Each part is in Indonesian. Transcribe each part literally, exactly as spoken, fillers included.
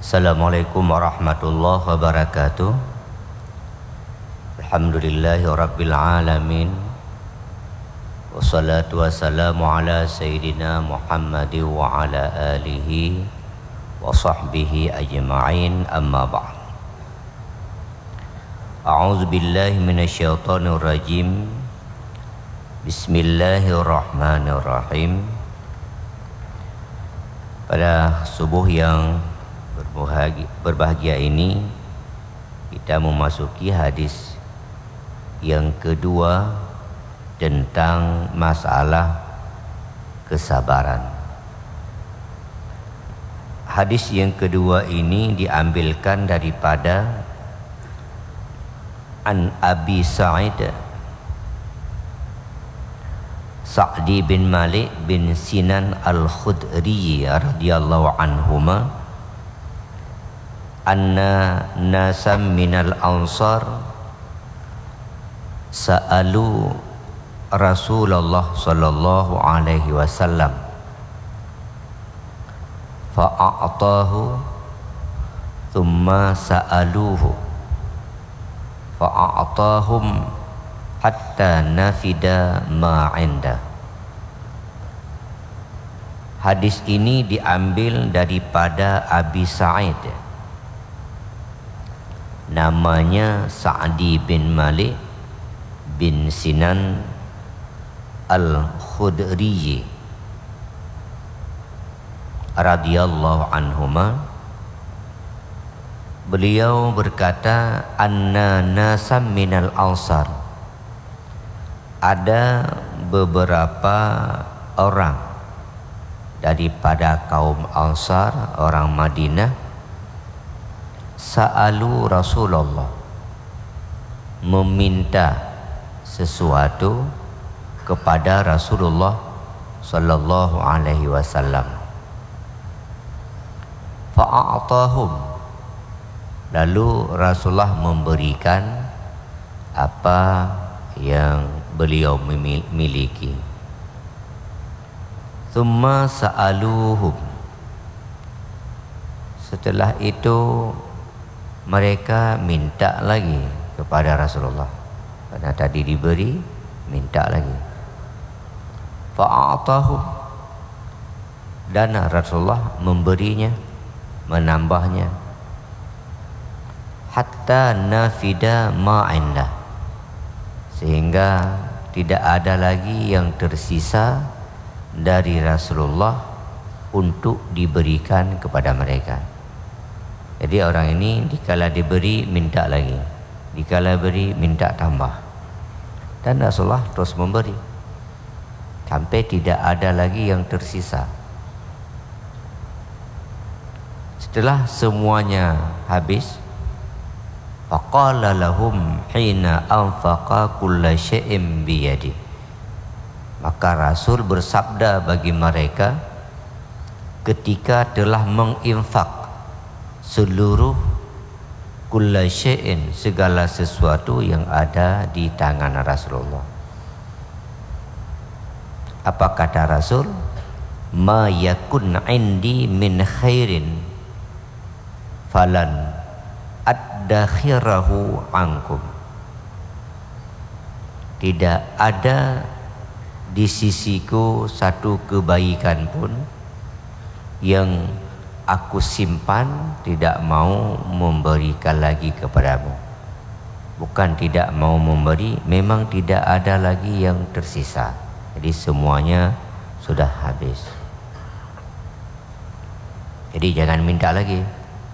Assalamualaikum warahmatullahi wabarakatuh. Alhamdulillahi rabbil alamin. Wassalatu wassalamu ala sayyidina Muhammad wa ala alihi wa sahbihi ajma'in, amma ba'd. A'udzu billahi minasyaitonir rajim. Bismillahirrahmanirrahim. Pada subuh yang berbahagia, berbahagia ini kita memasuki hadis yang kedua tentang masalah kesabaran. Hadis yang kedua ini diambilkan daripada An Abi Sa'id Sa'di bin Malik bin Sinan Al-Khudri radhiyallahu anhuma anna nasam minal ansar sa'alu Rasulullah sallallahu alaihi wasallam fa'a'tahu thumma sa'aluhu fa'a'tahum hatta nafida ma'inda. Hadis ini diambil daripada Abi Sa'id, namanya Sa'di bin Malik bin Sinan Al-Khudri radhiyallahu anhuma. Beliau berkata, anna nasam minal ansar, ada beberapa orang daripada kaum Ansar, orang Madinah, sa'alu Rasulullah, meminta sesuatu kepada Rasulullah sallallahu alaihi wasallam. Fa'a'tahum, lalu Rasulullah memberikan apa yang beliau miliki. Thumma sa'aluhum, setelah itu mereka minta lagi kepada Rasulullah, karena tadi diberi, minta lagi. Fa'atahum, dan Rasulullah memberinya, menambahnya. Hatta nafida ma'indah, sehingga tidak ada lagi yang tersisa dari Rasulullah untuk diberikan kepada mereka. Jadi orang ini dikala diberi minta lagi, dikala beri minta tambah, dan Rasulullah terus memberi sampai tidak ada lagi yang tersisa. Setelah semuanya habis, faqala lahum hina anfaqa kulla syai'in biyadi, maka Rasul bersabda bagi mereka ketika telah menginfak seluruh kulla syai'in, segala sesuatu yang ada di tangan Rasulullah. Apa kata Rasul? Ma yakun indi min khairin falan addakhirahu ankum. Tidak ada di sisiku satu kebaikan pun yang aku simpan, tidak mau memberikan lagi kepadamu. Bukan tidak mau memberi, memang tidak ada lagi yang tersisa. Jadi semuanya sudah habis. Jadi jangan minta lagi.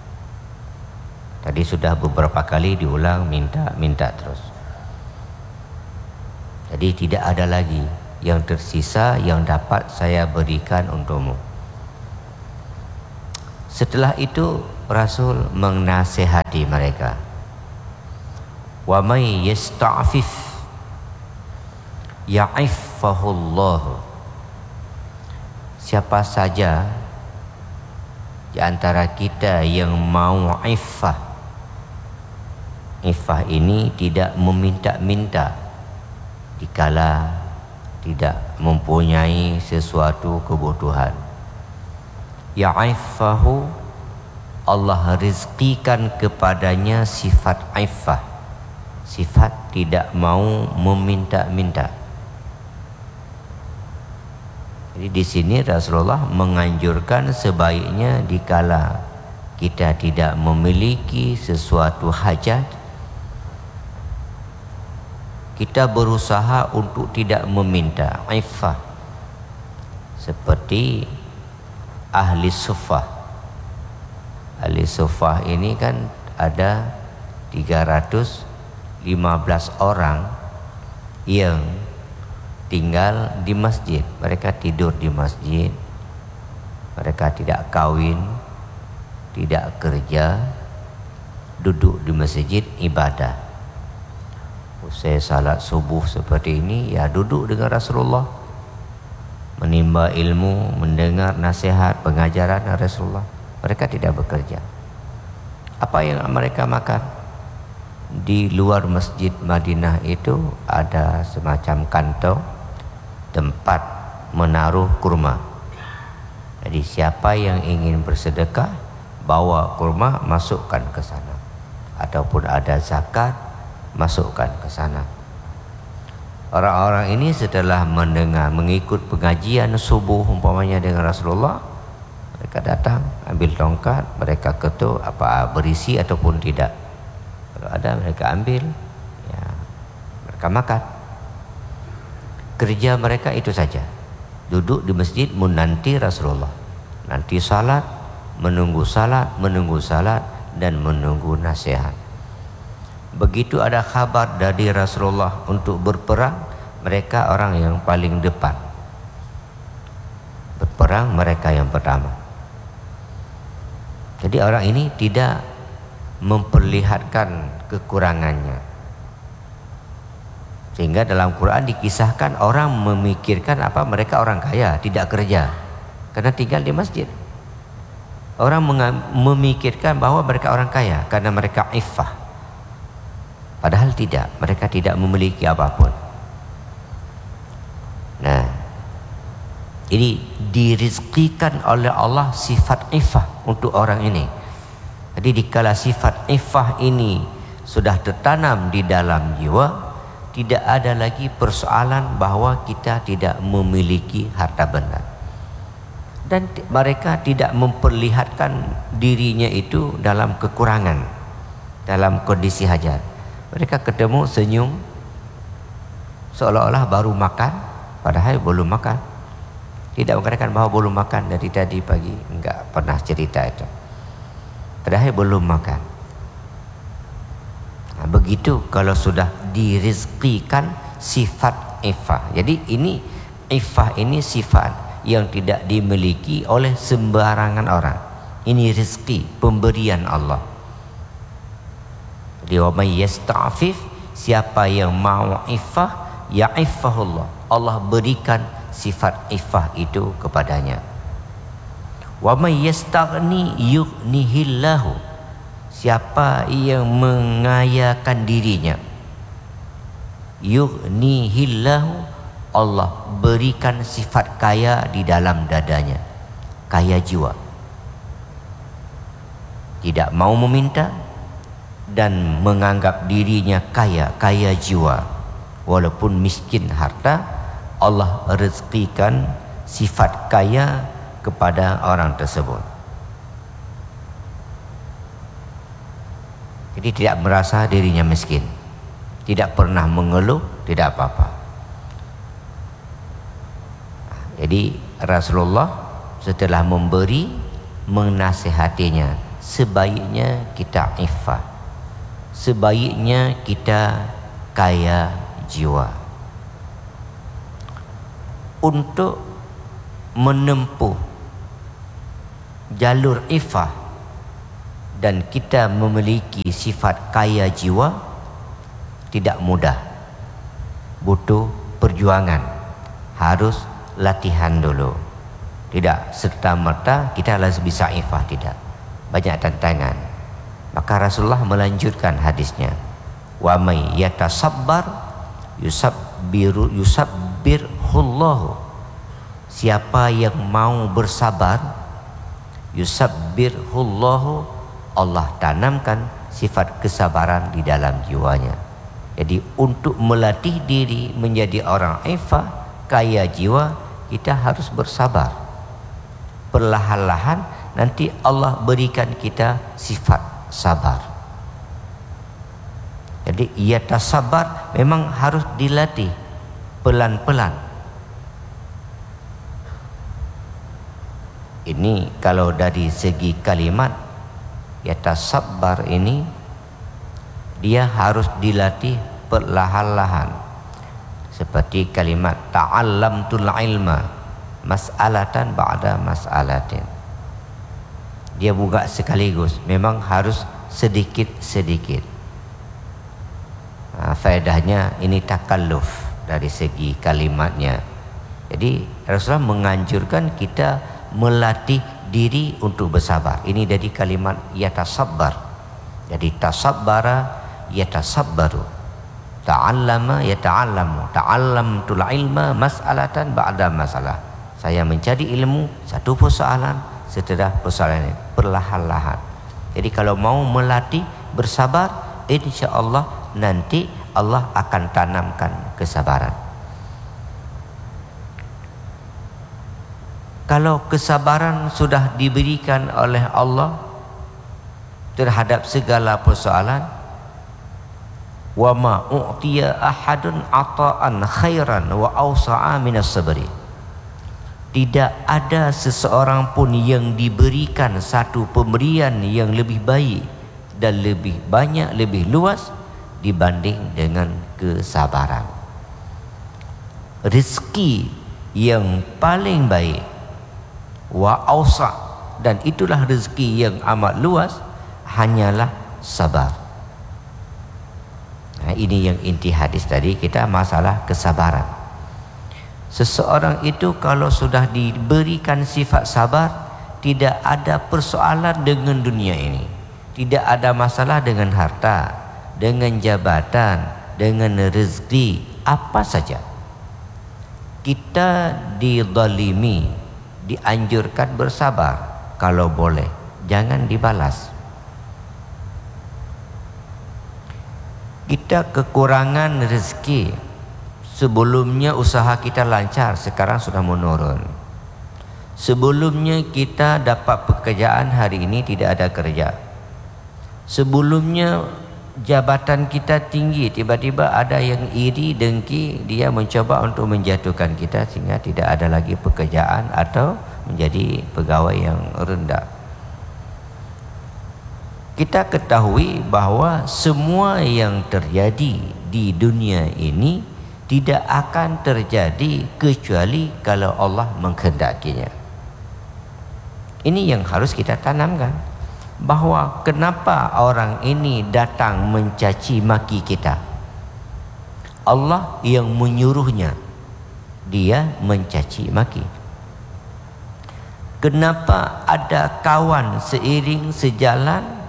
Tadi sudah beberapa kali diulang, minta, minta terus. Jadi tidak ada lagi yang tersisa yang dapat saya berikan untukmu. Setelah itu Rasul menasihati mereka. Wa may yasta'fif ya'ifahullah. Siapa saja di antara kita yang mau iffah, iffah ini tidak meminta-minta dikala tidak mempunyai sesuatu kebutuhan. Ya'iffahu, Allah rizkikan kepadanya sifat iffah, sifat tidak mau meminta-minta. Jadi di sini Rasulullah menganjurkan sebaiknya dikala kita tidak memiliki sesuatu hajat, kita berusaha untuk tidak meminta iffah, seperti ahli suffah. Ahli suffah ini kan ada tiga ratus lima belas orang yang tinggal di masjid. Mereka tidur di masjid, mereka tidak kawin, tidak kerja, duduk di masjid ibadah. Usai salat subuh seperti ini, ya duduk dengan Rasulullah, menimba ilmu, mendengar nasihat, pengajaran Rasulullah. Mereka tidak bekerja. Apa yang mereka makan? Di luar masjid Madinah itu ada semacam kantong tempat menaruh kurma. Jadi siapa yang ingin bersedekah, bawa kurma, masukkan ke sana. Ataupun ada zakat, masukkan ke sana. Orang-orang ini setelah mendengar, mengikut pengajian subuh umpamanya dengan Rasulullah, mereka datang, ambil tongkat, mereka ketuk apa berisi ataupun tidak. Kalau ada mereka ambil, ya, mereka makan. Kerja mereka itu saja, duduk di masjid menanti Rasulullah, nanti salat, menunggu salat, menunggu salat, dan menunggu nasihat. Begitu ada kabar dari Rasulullah untuk berperang, mereka orang yang paling depan. Berperang mereka yang pertama. Jadi orang ini tidak memperlihatkan kekurangannya. Sehingga dalam Quran dikisahkan orang memikirkan apa, mereka orang kaya, tidak kerja karena tinggal di masjid. Orang memikirkan bahwa mereka orang kaya karena mereka iffah. Padahal tidak, mereka tidak memiliki apapun. Nah, ini dirizkikan oleh Allah sifat iffah untuk orang ini. Jadi dikala sifat iffah ini sudah tertanam di dalam jiwa, tidak ada lagi persoalan bahwa kita tidak memiliki harta benda. Dan mereka tidak memperlihatkan dirinya itu dalam kekurangan, dalam kondisi hajat. Mereka ketemu senyum, seolah-olah baru makan, padahal belum makan. Tidak mengatakan bahwa belum makan dari tadi pagi, enggak pernah cerita itu. Padahal belum makan. Nah, begitu kalau sudah dirizkikan sifat iffah. Jadi ini iffah ini sifat yang tidak dimiliki oleh sembarangan orang. Ini rezeki, pemberian Allah. Jadi wa may yasta'fif, siapa yang mau iffah, ya iffahullah. Allah berikan sifat iffah itu kepadanya. Wa may yastaghni yughnihillahu, siapa yang mengayakan dirinya, yughnihillahu, Allah berikan sifat kaya di dalam dadanya, kaya jiwa, tidak mau meminta dan menganggap dirinya kaya, kaya jiwa walaupun miskin harta. Allah rezekikan sifat kaya kepada orang tersebut. Jadi tidak merasa dirinya miskin, tidak pernah mengeluh, tidak apa-apa. Jadi Rasulullah setelah memberi, menasihatinya, sebaiknya kita iffah, sebaiknya kita kaya jiwa. Untuk menempuh jalur iffah dan kita memiliki sifat kaya jiwa tidak mudah, butuh perjuangan, harus latihan dulu. Tidak serta-merta kita langsung bisa iffah, tidak, banyak tantangan. Maka Rasulullah melanjutkan hadisnya, wa may yatasabbar yusabbiru yusabbirhullahu, siapa yang mau bersabar, yusabbirhullahu, Allah tanamkan sifat kesabaran di dalam jiwanya. Jadi untuk melatih diri menjadi orang ifah, kaya jiwa, kita harus bersabar. Perlahan-lahan nanti Allah berikan kita sifat sabar. Jadi ia tasabar memang harus dilatih pelan-pelan. Ini kalau dari segi kalimat, ya tasabar ini dia harus dilatih perlahan-lahan. Seperti kalimat ta'allamtul ilma mas'alatan ba'da mas'alatin. Dia buka sekaligus, memang harus sedikit-sedikit. Nah, faedahnya ini takalluf dari segi kalimatnya. Jadi Rasulullah menganjurkan kita melatih diri untuk bersabar. Ini dari kalimat yatasabbar. Jadi tasabbara yatasabbaru, ta'allama yata'allamu, ta'allamtul ilma mas'alatan ba'da masalah. Saya mencari ilmu satu persoalan setelah persoalan ini, perlahan-lahan. Jadi kalau mau melatih bersabar, insya-Allah nanti Allah akan tanamkan kesabaran. Kalau kesabaran sudah diberikan oleh Allah terhadap segala persoalan, wa ma u'tiya ahadun ata'an khairan wa awsa'a minas sabri. Tidak ada seseorang pun yang diberikan satu pemberian yang lebih baik dan lebih banyak, lebih luas dibanding dengan kesabaran. Rezeki yang paling baik wa awsa, dan itulah rezeki yang amat luas, hanyalah sabar. Nah, ini yang inti hadis tadi kita, masalah kesabaran. Seseorang itu kalau sudah diberikan sifat sabar, tidak ada persoalan dengan dunia ini, tidak ada masalah dengan harta, dengan jabatan, dengan rezeki, apa saja. Kita dizalimi, dianjurkan bersabar, kalau boleh jangan dibalas. Kita kekurangan rezeki, sebelumnya usaha kita lancar, sekarang sudah menurun. Sebelumnya kita dapat pekerjaan, hari ini tidak ada kerja. Sebelumnya jabatan kita tinggi, tiba-tiba ada yang iri, dengki, dia mencoba untuk menjatuhkan kita sehingga tidak ada lagi pekerjaan atau menjadi pegawai yang rendah. Kita ketahui bahwa semua yang terjadi di dunia ini tidak akan terjadi kecuali kalau Allah mengkehendakinya. Ini yang harus kita tanamkan, bahwa kenapa orang ini datang mencaci maki kita. Allah yang menyuruhnya, dia mencaci maki. Kenapa ada kawan seiring sejalan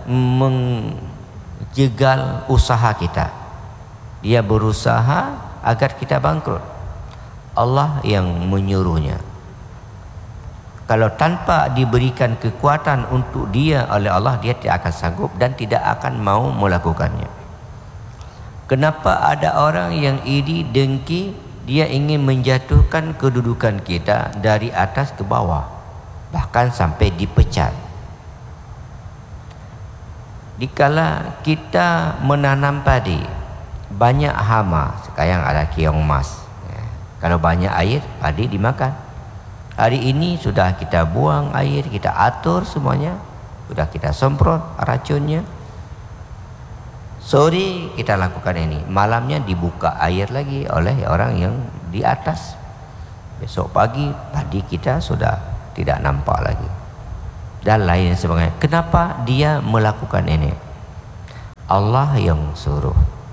menjegal usaha kita, dia berusaha agar kita bangkrut. Allah yang menyuruhnya. Kalau tanpa diberikan kekuatan untuk dia oleh Allah, dia tidak akan sanggup dan tidak akan mau melakukannya. Kenapa ada orang yang iri, dengki, dia ingin menjatuhkan kedudukan kita dari atas ke bawah, bahkan sampai dipecat. Dikala kita menanam padi, banyak hama, sekarang ada keong mas. Ya. Kalau banyak air, padi dimakan. Hari ini sudah kita buang air, kita atur semuanya, sudah kita semprot racunnya. Sore kita lakukan ini, malamnya dibuka air lagi oleh orang yang di atas. Besok pagi padi kita sudah tidak nampak lagi, dan lain sebagainya. Kenapa dia melakukan ini? Allah yang suruh.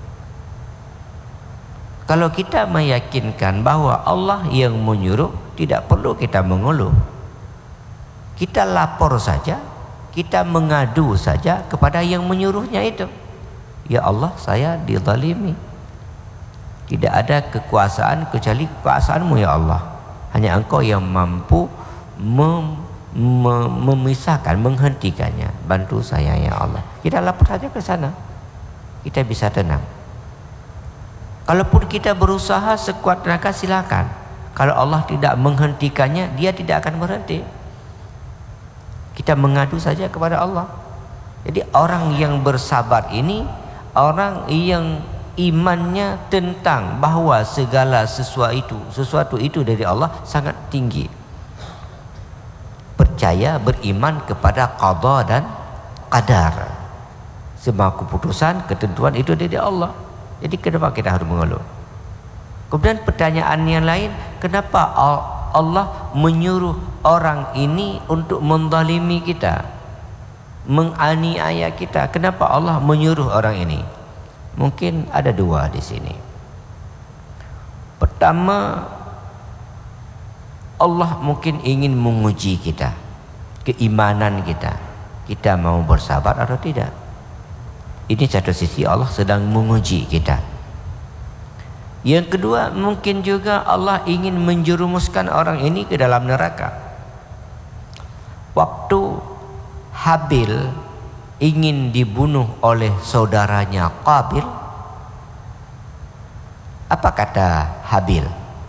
Kalau kita meyakinkan bahwa Allah yang menyuruh, tidak perlu kita mengeluh. Kita lapor saja, kita mengadu saja kepada yang menyuruhnya itu. Ya Allah, saya dizalimi. Tidak ada kekuasaan kecuali kekuasaanmu ya Allah. Hanya Engkau yang mampu mem memisahkan, menghentikannya. Bantu saya ya Allah. Kita lapor saja ke sana, kita bisa tenang. Kalaupun kita berusaha sekuat tenaga, silakan. Kalau Allah tidak menghentikannya, dia tidak akan berhenti. Kita mengadu saja kepada Allah. Jadi orang yang bersabar ini orang yang imannya tentang bahwa segala sesuatu itu, sesuatu itu dari Allah sangat tinggi. Percaya, beriman kepada qada dan qadar. Semua keputusan, ketentuan itu dari Allah. Jadi kenapa kita harus mengeluh? Kemudian pertanyaan yang lain, kenapa Allah menyuruh orang ini untuk menzalimi kita, menganiaya kita? Kenapa Allah menyuruh orang ini? Mungkin ada dua di sini. Pertama, Allah mungkin ingin menguji kita, keimanan kita. Kita mau bersabar atau tidak? Ini satu sisi Allah sedang menguji kita. Yang kedua, mungkin juga Allah ingin menjerumuskan orang ini ke dalam neraka. Waktu Habil ingin dibunuh oleh saudaranya Qabil, apa kata Habil?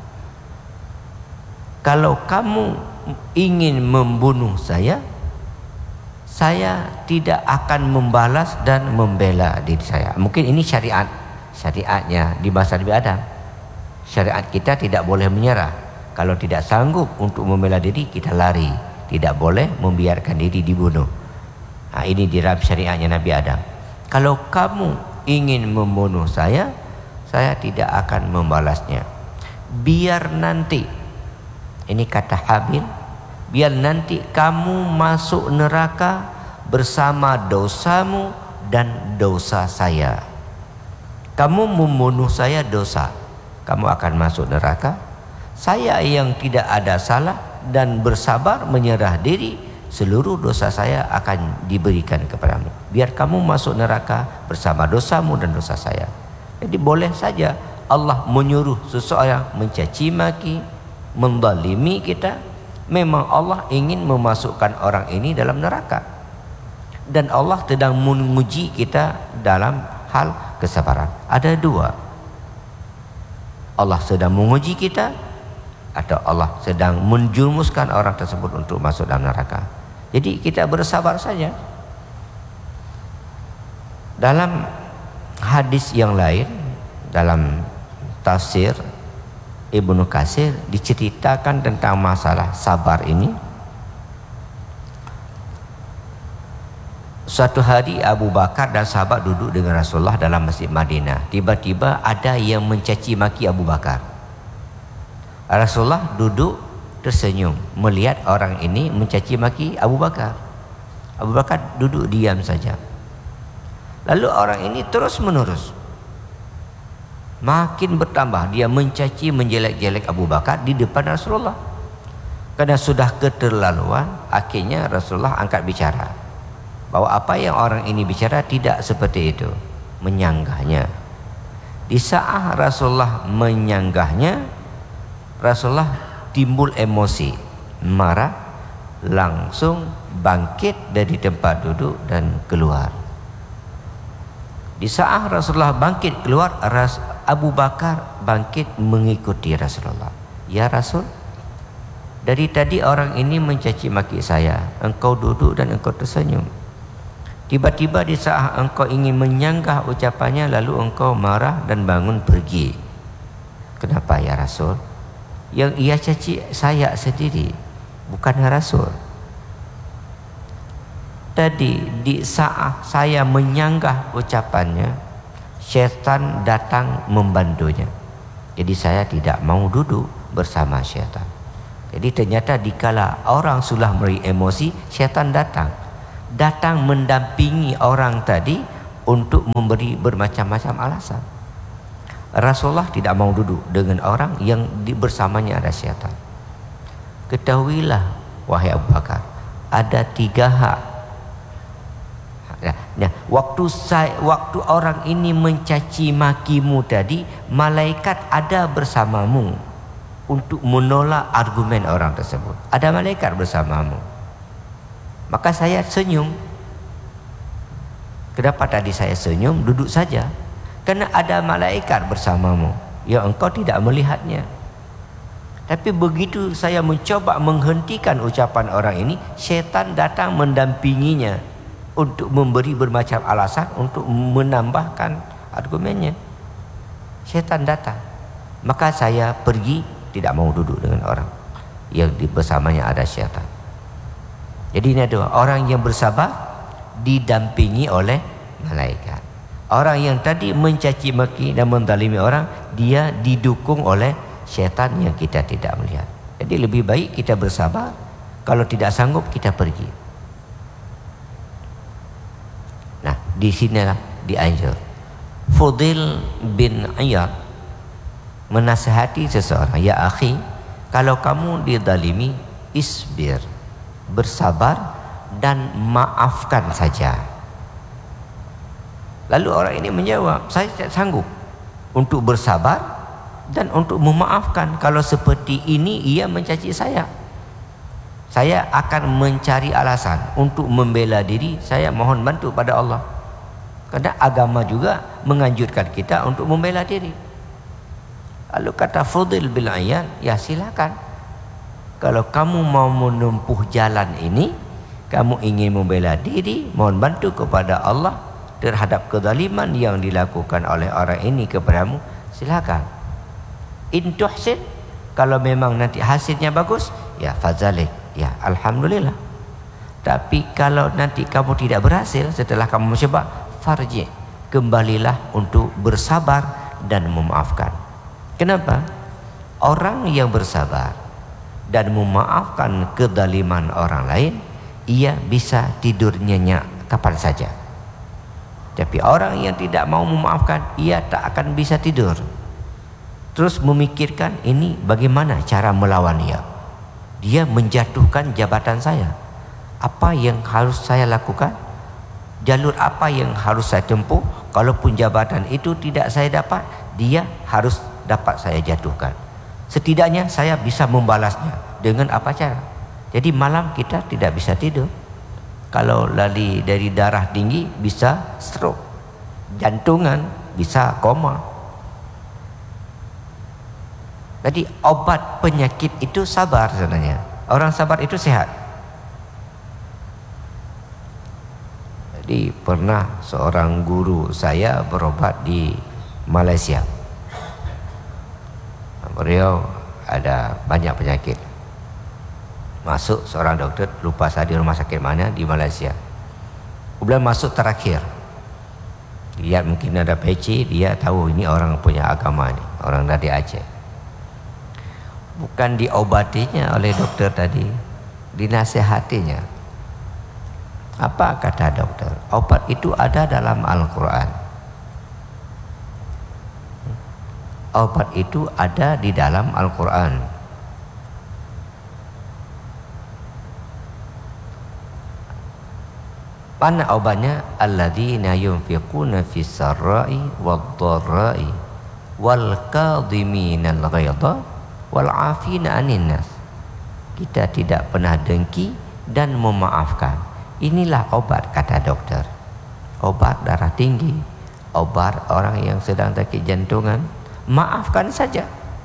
Kalau kamu ingin membunuh saya, saya tidak akan membalas dan membela diri saya. Mungkin ini syariat, syariatnya di masa Nabi Adam. Syariat kita tidak boleh menyerah. Kalau tidak sanggup untuk membela diri, kita lari. Tidak boleh membiarkan diri dibunuh. Nah, ini di dalam syariatnya Nabi Adam. Kalau kamu ingin membunuh saya, saya tidak akan membalasnya. Biar nanti, ini kata Habil, biar nanti kamu masuk neraka bersama dosamu dan dosa saya. Kamu membunuh saya dosa, kamu akan masuk neraka. Saya yang tidak ada salah dan bersabar menyerah diri, seluruh dosa saya akan diberikan kepadamu. Biar kamu masuk neraka bersama dosamu dan dosa saya. Jadi boleh saja Allah menyuruh seseorang mencaci maki, menzalimi kita. Memang Allah ingin memasukkan orang ini dalam neraka. Dan Allah sedang menguji kita dalam hal kesabaran. Ada dua. Allah sedang menguji kita, atau Allah sedang menjerumuskan orang tersebut untuk masuk dalam neraka. Jadi kita bersabar saja. Dalam hadis yang lain, dalam tafsir Ibnu Katsir diceritakan tentang masalah sabar ini. Suatu hari Abu Bakar dan sahabat duduk dengan Rasulullah dalam Masjid Madinah. Tiba-tiba ada yang mencaci maki Abu Bakar. Rasulullah duduk tersenyum melihat orang ini mencaci maki Abu Bakar. Abu Bakar duduk diam saja. Lalu orang ini terus menerus, makin bertambah dia mencaci menjelek-jelek Abu Bakar di depan Rasulullah. Karena sudah keterlaluan, akhirnya Rasulullah angkat bicara bahwa apa yang orang ini bicara tidak seperti itu, menyanggahnya. Di saat Rasulullah menyanggahnya, Rasulullah timbul emosi, marah, langsung bangkit dari tempat duduk dan keluar. Di saat Rasulullah bangkit keluar, Abu Bakar bangkit mengikuti Rasulullah. Ya Rasul, dari tadi orang ini mencaci maki saya, engkau duduk dan engkau tersenyum. Tiba-tiba di saat engkau ingin menyanggah ucapannya, lalu engkau marah dan bangun pergi. Kenapa ya Rasul? Yang ia caci saya sendiri, bukan Rasul. Tadi di saat saya menyanggah ucapannya, syaitan datang membantunya. Jadi saya tidak mau duduk bersama syaitan. Jadi ternyata dikala orang sudah mulai emosi, syaitan datang. Datang mendampingi orang tadi untuk memberi bermacam-macam alasan. Rasulullah tidak mau duduk dengan orang yang di bersamanya ada syaitan. Ketahuilah wahai Abu Bakar, ada tiga hak. Nah, nah, waktu saya, waktu orang ini mencaci makimu tadi, malaikat ada bersamamu untuk menolak argumen orang tersebut. Ada malaikat bersamamu. Maka saya senyum. Kenapa tadi saya senyum? Duduk saja. Karena ada malaikat bersamamu yang engkau tidak melihatnya. Tapi begitu saya mencoba menghentikan ucapan orang ini, syaitan datang mendampinginya untuk memberi bermacam alasan untuk menambahkan argumennya. Syaitan datang. Maka saya pergi, tidak mau duduk dengan orang yang di bersamanya ada syaitan. Jadi ini ada orang yang bersabar didampingi oleh malaikat. Orang yang tadi mencaci maki dan menzalimi orang, dia didukung oleh syaitan yang kita tidak melihat. Jadi lebih baik kita bersabar. Kalau tidak sanggup, kita pergi. Nah, di sinilah dianjur. Fudail bin Iyad menasihati seseorang, ya akhi, kalau kamu dizalimi, isbir, bersabar dan maafkan saja. Lalu orang ini menjawab, saya tidak sanggup untuk bersabar dan untuk memaafkan. Kalau seperti ini ia mencaci saya, saya akan mencari alasan untuk membela diri. Saya mohon bantu pada Allah, karena agama juga menganjurkan kita untuk membela diri. Lalu kata Fudail bin Iyad, ya silakan. Kalau kamu mau menempuh jalan ini, kamu ingin membela diri, mohon bantu kepada Allah terhadap kezaliman yang dilakukan oleh orang ini kepadamu, silakan. In tuhsin, kalau memang nanti hasilnya bagus, ya fadzalik, ya alhamdulillah. Tapi kalau nanti kamu tidak berhasil setelah kamu mencoba, farji, kembalilah untuk bersabar dan memaafkan. Kenapa? Orang yang bersabar dan memaafkan kezaliman orang lain, ia bisa tidur nyenyak kapan saja. Tapi orang yang tidak mau memaafkan, ia tak akan bisa tidur. Terus memikirkan, ini bagaimana cara melawan dia. Dia menjatuhkan jabatan saya. Apa yang harus saya lakukan? Jalur apa yang harus saya tempuh? Kalaupun jabatan itu tidak saya dapat, dia harus dapat saya jatuhkan. Setidaknya saya bisa membalasnya. Dengan apa cara? Jadi malam kita tidak bisa tidur. Kalau lari dari darah tinggi bisa stroke, jantungan bisa koma. Jadi obat penyakit itu sabar sebenarnya. Orang sabar itu sehat. Jadi pernah seorang guru saya berobat di Malaysia. Beliau ada banyak penyakit. Masuk seorang dokter, lupa saya di rumah sakit mana di Malaysia. Kemudian masuk terakhir, lihat mungkin ada peci, dia tahu ini orang punya agama ini, orang dari Aceh. Bukan diobatinya oleh dokter tadi, dinasehatinya. Apa kata dokter? Obat itu ada dalam Al-Quran. Obat itu ada di dalam Al-Quran. Mana obatnya? Alladzina yunfiquna fis sarra'i wad-dharra'i wal kadhiminal ghaidha wal 'afina 'anil nas. Kita tidak pernah dengki dan memaafkan. Inilah obat, kata dokter. Obat darah tinggi, obat orang yang sedang sakit jantungan, maafkan saja.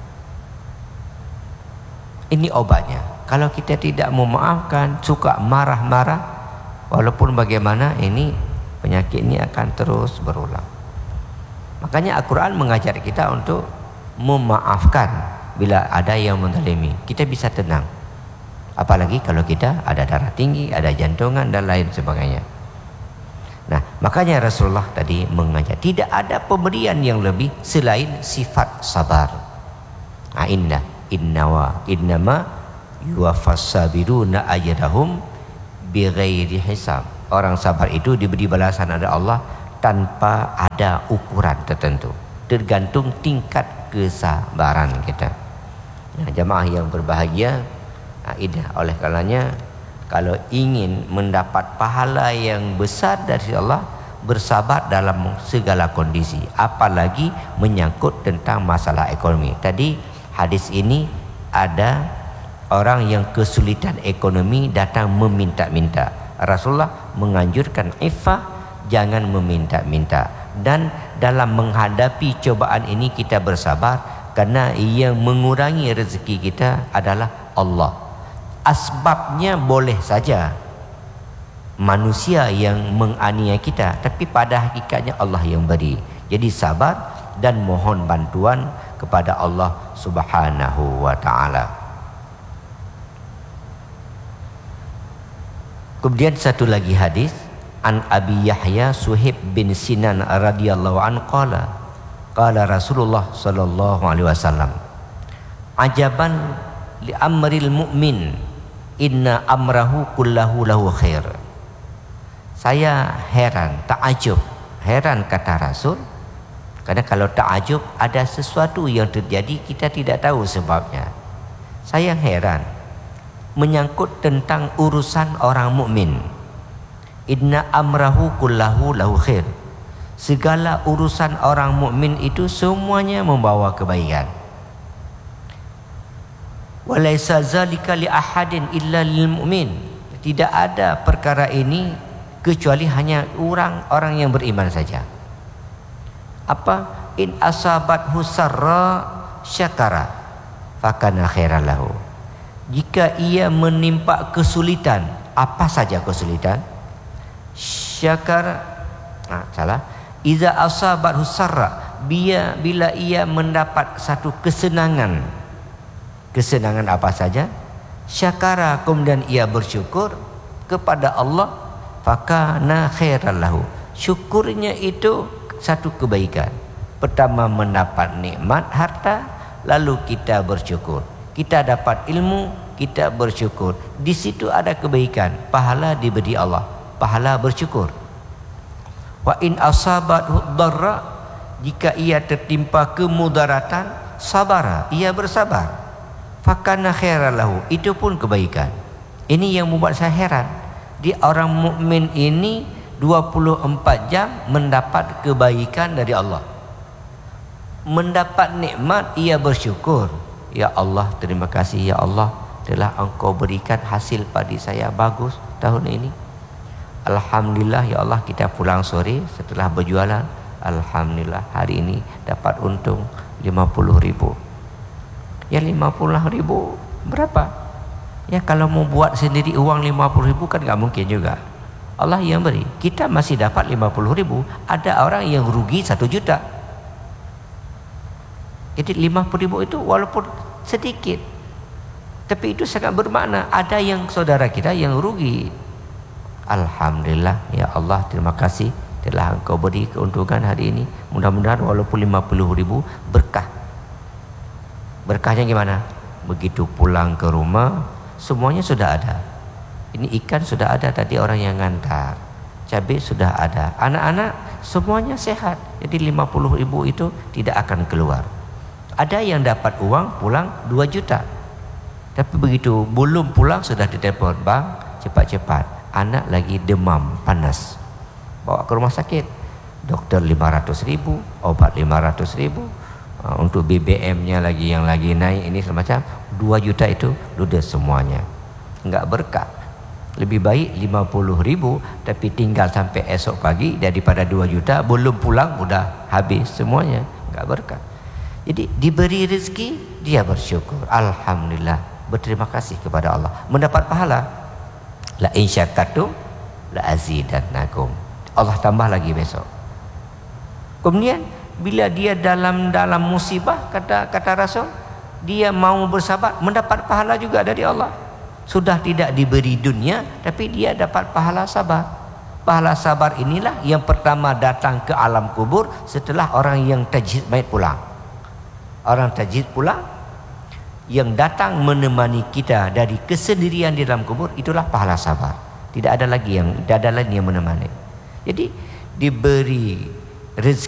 Ini obatnya. Kalau kita tidak memaafkan, suka marah-marah, walaupun bagaimana, ini penyakit ini akan terus berulang. Makanya Al-Quran mengajar kita untuk memaafkan bila ada yang menzalimi. Kita bisa tenang. Apalagi kalau kita ada darah tinggi, ada jantungan dan lain sebagainya. Nah, makanya Rasulullah tadi mengajar tidak ada pemberian yang lebih selain sifat sabar. Nah, inna innawa innama yuwaffas sabiruna ajrahum bighairi hisab. Orang sabar itu diberi balasan oleh Allah tanpa ada ukuran tertentu, tergantung tingkat kesabaran kita. Nah, jamaah yang berbahagia, nah, ini oleh karenanya kalau ingin mendapat pahala yang besar dari Allah, bersabar dalam segala kondisi, apalagi menyangkut tentang masalah ekonomi. Tadi hadis ini ada orang yang kesulitan ekonomi datang meminta-minta. Rasulullah menganjurkan iffah, jangan meminta-minta. Dan dalam menghadapi cobaan ini kita bersabar, karena yang mengurangi rezeki kita adalah Allah. Asbabnya boleh saja manusia yang menganiaya kita, tapi pada hakikatnya Allah yang beri. Jadi sabar dan mohon bantuan kepada Allah Subhanahu wa ta'ala. Kemudian satu lagi hadis, an Abi Yahya Suhaib bin Sinan radhiyallahu anhu qala qala Rasulullah sallallahu alaihi wasallam, ajaban li amril mu'min, inna amrahu kullahu lahu khair. Saya heran, takjub, heran kata Rasul, karena kalau takjub ada sesuatu yang terjadi kita tidak tahu sebabnya. Saya heran menyangkut tentang urusan orang mukmin. Inna amrahu kullahu lahu khair. Segala urusan orang mukmin itu semuanya membawa kebaikan. Walaysa zalika li ahadin illa lil mu'min. Tidak ada perkara ini kecuali hanya orang-orang yang beriman saja. Apa? In asabathu sarra syakara fakana khairan lahu. Jika ia menimpa kesulitan, apa saja kesulitan? Syakar, nah, salah. Iza asabathu sarra, bila bila ia mendapat satu kesenangan, kesenangan apa saja? Syakara, kemudian ia bersyukur kepada Allah, fakana khairan lahu. Syukurnya itu satu kebaikan. Pertama mendapat nikmat harta, lalu kita bersyukur. Kita dapat ilmu, kita bersyukur. Di situ ada kebaikan, pahala diberi Allah, pahala bersyukur. Wa in asabathu dharra, jika ia tertimpa kemudaratan, sabara, ia bersabar. Fakana khairan lahu, itu pun kebaikan. Ini yang membuat saya heran. Di orang mukmin ini dua puluh empat jam mendapat kebaikan dari Allah. Mendapat nikmat, ia bersyukur. Ya Allah, terima kasih ya Allah, telah Engkau berikan hasil padi saya bagus tahun ini. Alhamdulillah ya Allah, kita pulang sore setelah berjualan, alhamdulillah hari ini dapat untung lima puluh ribu. Ya lima puluh ribu berapa? Ya kalau mau buat sendiri uang lima puluh ribu kan gak mungkin juga. Allah yang beri, kita masih dapat lima puluh ribu. Ada orang yang rugi satu juta. Jadi lima puluh ribu itu walaupun sedikit, tapi itu sangat bermakna. Ada yang saudara kita yang rugi. Alhamdulillah ya Allah, terima kasih telah Engkau beri keuntungan hari ini. Mudah-mudahan walaupun lima puluh ribu berkah. Berkahnya gimana? Begitu pulang ke rumah semuanya sudah ada. Ini ikan sudah ada tadi orang yang ngantar, cabai sudah ada, anak-anak semuanya sehat. Jadi lima puluh ribu itu tidak akan keluar. Ada yang dapat uang pulang dua juta, tapi begitu belum pulang sudah ditelepon, bang cepat-cepat, anak lagi demam panas, bawa ke rumah sakit. Dokter lima ratus ribu, obat lima ratus ribu, uh, untuk B B M-nya lagi yang lagi naik ini semacam dua juta itu ludes semuanya. Enggak berkah. Lebih baik lima puluh ribu tapi tinggal sampai esok pagi daripada dua juta belum pulang udah habis semuanya, enggak berkah. Jadi diberi rezeki dia bersyukur, alhamdulillah, berterima kasih kepada Allah, mendapat pahala. La in syakartum la azidannakum, Allah tambah lagi besok. Kemudian bila dia dalam dalam musibah, kata kata Rasul, dia mau bersabar, mendapat pahala juga dari Allah. Sudah tidak diberi dunia tapi dia dapat pahala sabar. Pahala sabar inilah yang pertama datang ke alam kubur setelah orang yang tajhid mayit pulang. Orang tajhid pulang yang datang menemani kita dari kesendirian di dalam kubur, itulah pahala sabar. Tidak ada lagi yang tidak ada lagi yang menemani. Jadi diberi rezeki